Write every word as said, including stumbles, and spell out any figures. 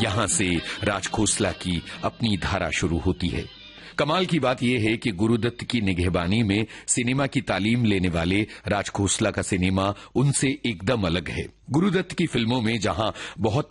यहां से राज खोसला की अपनी धारा शुरू होती है। कमाल की बात यह है कि गुरुदत्त की निगहबानी में सिनेमा की तालीम लेने वाले राज खोसला का सिनेमा उनसे एकदम अलग है। गुरुदत्त की फिल्मों में जहां बहुत